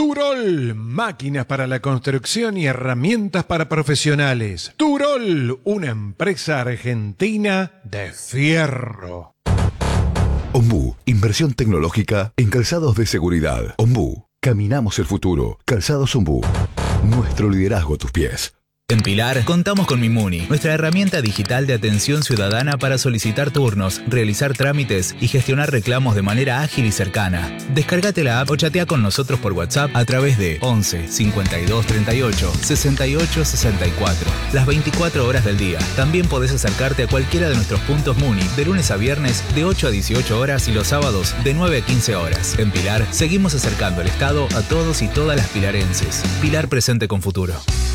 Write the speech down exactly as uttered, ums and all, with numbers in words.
Turol, máquinas para la construcción y herramientas para profesionales. Turol, una empresa argentina de fierro. Ombú, inversión tecnológica en calzados de seguridad. Ombú, caminamos el futuro. Calzados Ombú, nuestro liderazgo a tus pies. En Pilar contamos con Mimuni, nuestra herramienta digital de atención ciudadana para solicitar turnos, realizar trámites y gestionar reclamos de manera ágil y cercana. Descárgate la app o chatea con nosotros por WhatsApp a través de once cincuenta y dos treinta y ocho sesenta y ocho sesenta y cuatro, las veinticuatro horas del día. También podés acercarte a cualquiera de nuestros puntos Muni de lunes a viernes de ocho a dieciocho horas y los sábados de nueve a quince horas. En Pilar seguimos acercando el Estado a todos y todas las pilarenses. Pilar presente con futuro.